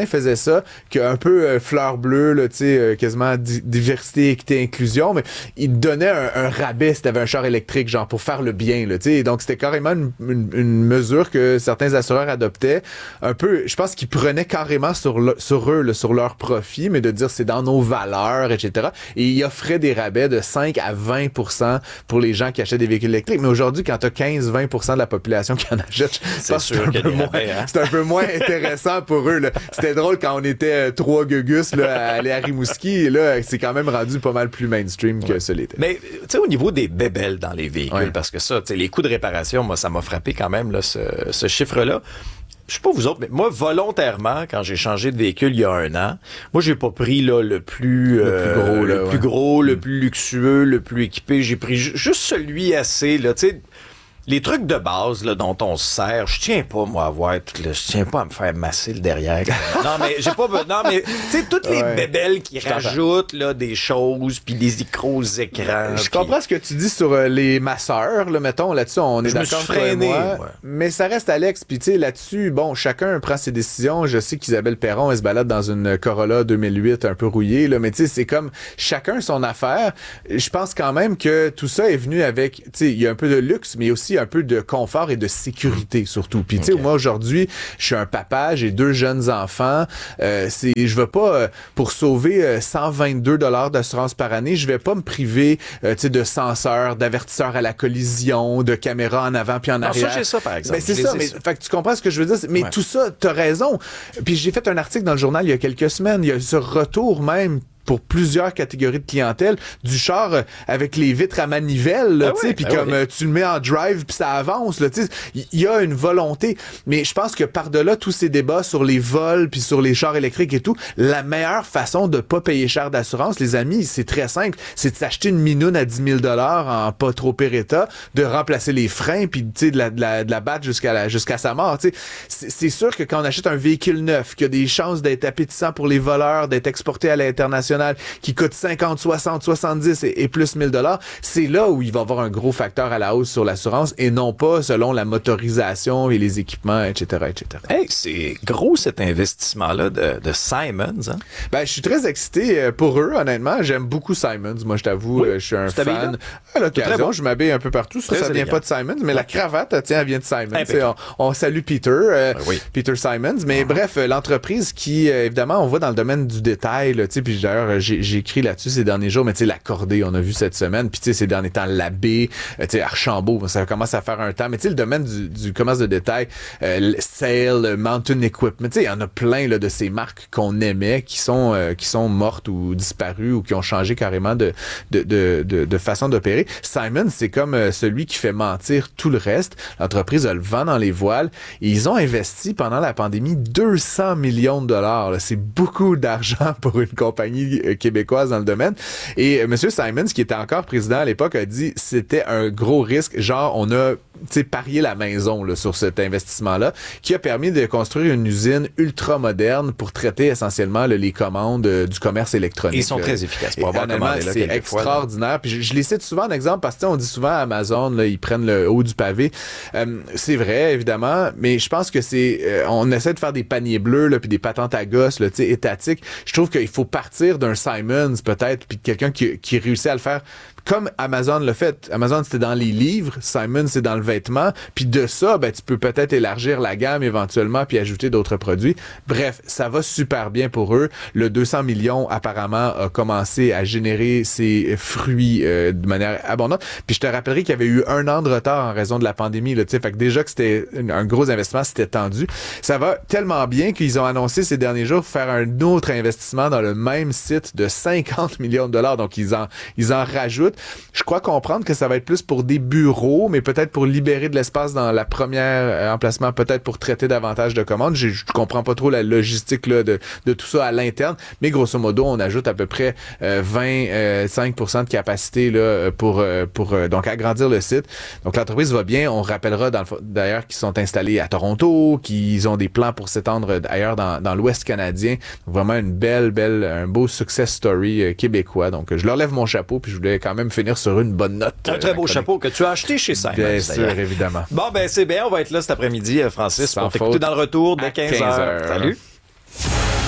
ça, qui a un peu euh, fleur bleue, là, tu sais, euh, quasiment di- diversité, équité, inclusion, mais il te donnait un, un rabais si t'avais un char électrique, genre pour faire le bien, là, tu sais. Donc c'était carrément une, une, une mesure que certains assureurs adoptaient, un peu, je pense qu'ils prenaient carrément sur, le, sur eux, là, sur leur profit, mais de dire c'est dans nos valeurs, et cetera. Et ils offraient des rabais de cinq à vingt pour cent pour les gens qui achètent des véhicules électriques. Mais aujourd'hui, quand t'as quinze à vingt pour cent de la population qui en achète, c'est, c'est, un, peu moins, rabais, hein? c'est un peu moins intéressant pour eux, là. C'était drôle quand on était euh, trois gugus là, à aller à Rimouski, et là, c'est quand même rendu pas mal plus mainstream ouais. que ça l'était. Mais, tu sais, au niveau des bébelles dans les véhicules, ouais. parce que ça, tu sais, les coûts de réparation, moi, ça m'a frappé quand même, là, ce, ce chiffre-là. Je sais pas vous autres, mais moi, volontairement, quand j'ai changé de véhicule il y a un an, moi, j'ai pas pris là, le plus, le euh, plus gros, là, le ouais. plus gros, le plus luxueux, le plus équipé. J'ai pris ju- juste celui assez, là, tu sais. Les trucs de base là, dont on se sert, je tiens pas moi à voir tout le, je tiens pas à me faire masser le derrière. non mais j'ai pas non mais tu sais toutes les ouais. bébelles qui je rajoutent là des choses puis des gros écrans. Je pis... comprends ce que tu dis sur euh, les masseurs là mettons là-dessus on est je d'accord me suis freiné, moi, ouais. mais ça reste Alex puis tu sais là-dessus bon chacun prend ses décisions. Je sais qu'Isabelle Perron elle se balade dans une Corolla deux mille huit un peu rouillée là mais tu sais c'est comme chacun son affaire. Je pense quand même que tout ça est venu avec tu sais il y a un peu de luxe mais aussi un peu de confort et de sécurité surtout. Puis tu sais, okay. moi aujourd'hui, je suis un papa, j'ai deux jeunes enfants. Euh, c'est, je veux pas euh, pour sauver euh, cent vingt-deux dollars d'assurance par année, je vais pas me priver, euh, tu sais, de senseurs, d'avertisseurs à la collision, de caméras en avant puis en non, arrière. Ça, j'ai ça par exemple. Mais c'est ça. Mais ça. Fait que tu comprends ce que je veux dire. Mais ouais. tout ça, t'as raison. Puis j'ai fait un article dans le journal il y a quelques semaines. Il y a ce retour même. Pour plusieurs catégories de clientèle, du char euh, avec les vitres à manivelle, ah tu sais, puis ah comme oui. euh, tu le mets en drive puis ça avance, là, tu sais, il y, y a une volonté. Mais je pense que par-delà tous ces débats sur les vols puis sur les chars électriques et tout, la meilleure façon de pas payer cher d'assurance, les amis, c'est très simple, c'est de s'acheter une minoune à dix mille dollars en pas trop pire état, de remplacer les freins puis tu sais de la, de la de la battre jusqu'à la jusqu'à sa mort, tu sais. C'est, c'est sûr que quand on achète un véhicule neuf, qui a des chances d'être appétissant pour les voleurs, d'être exporté à l'international qui coûte cinquante, soixante, soixante-dix et, et plus mille dollars, c'est là où il va y avoir un gros facteur à la hausse sur l'assurance et non pas selon la motorisation et les équipements, et cetera, et cetera. Hey, c'est gros cet investissement-là de, de Simons, hein? Ben, je suis très excité pour eux, honnêtement. J'aime beaucoup Simons. Moi, je t'avoue, oui. je suis un tu fan. À l'occasion, je m'habille un peu partout. Ça, très ça vient élégant. Pas de Simons, mais ouais. la cravate, tiens, elle vient de Simons. On, on salue Peter, euh, oui. Peter Simons. Mais uh-huh. bref, l'entreprise qui, euh, évidemment, on voit dans le domaine du détail, tu sais, puis d'ailleurs, j'ai, j'ai écrit là-dessus ces derniers jours, mais tu sais, l'accordé, on a vu cette semaine, puis tu sais, ces derniers temps, l'abbé, tu sais, Archambault, ça commence à faire un temps, mais tu sais, le domaine du, du commerce de détail, euh, Sale, Mountain Equipment, tu sais, il y en a plein, là, de ces marques qu'on aimait, qui sont, euh, qui sont mortes ou disparues ou qui ont changé carrément de, de, de, de, de façon d'opérer. Simon, c'est comme euh, celui qui fait mentir tout le reste. L'entreprise a le vent dans les voiles et ils ont investi pendant la pandémie deux cents millions de dollars, là. C'est beaucoup d'argent pour une compagnie euh, québécoise dans le domaine. Et euh, M. Simons, qui était encore président à l'époque, a dit c'était un gros risque. Genre, on a parié la maison là, sur cet investissement-là, qui a permis de construire une usine ultra moderne pour traiter essentiellement là, les commandes euh, du commerce électronique. Ils sont très efficaces pour avoir commandé là. C'est extraordinaire. Puis je, je les cite souvent en exemple parce que on dit souvent à Amazon, là, ils prennent le haut du pavé. Euh, c'est vrai, évidemment, mais je pense que c'est euh, on essaie de faire des paniers bleus là, puis des patentes à gosse là, étatiques. Je trouve qu'il faut partir d'un Simons peut-être, puis de quelqu'un qui, qui réussit à le faire comme Amazon l'a fait. Amazon, c'était dans les livres. Simon, c'est dans le vêtement. Puis de ça, ben, tu peux peut-être élargir la gamme éventuellement puis ajouter d'autres produits. Bref, ça va super bien pour eux. Le deux cents millions, apparemment, a commencé à générer ses fruits euh, de manière abondante. Puis je te rappellerai qu'il y avait eu un an de retard en raison de la pandémie. Là, fait que déjà que c'était un gros investissement, c'était tendu. Ça va tellement bien qu'ils ont annoncé ces derniers jours faire un autre investissement dans le même site de cinquante millions de dollars. Donc, ils en, ils en rajoutent. Je crois comprendre que ça va être plus pour des bureaux, mais peut-être pour libérer de l'espace dans la première euh, emplacement, peut-être pour traiter davantage de commandes. Je, je comprends pas trop la logistique là, de, de tout ça à l'interne, mais grosso modo, on ajoute à peu près euh, vingt-cinq pour cent de capacité là, pour, euh, pour euh, donc agrandir le site. Donc l'entreprise va bien. On rappellera dans le, d'ailleurs qu'ils sont installés à Toronto, qu'ils ont des plans pour s'étendre ailleurs dans, dans l'Ouest canadien. Donc, vraiment une belle, belle, un beau success story euh, québécois. Donc je leur lève mon chapeau, puis je voulais quand même finir sur une bonne note. Un très beau chapeau que tu as acheté chez Simons. Bien sûr, évidemment. Bon, ben c'est bien. On va être là cet après-midi, Francis, pour t'écouter dans le retour de quinze heures. Salut.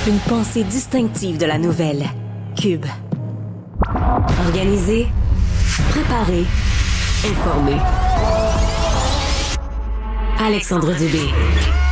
Une pensée distinctive de la nouvelle. Cube. Organisé, préparé, informé. Alexandre Dubé.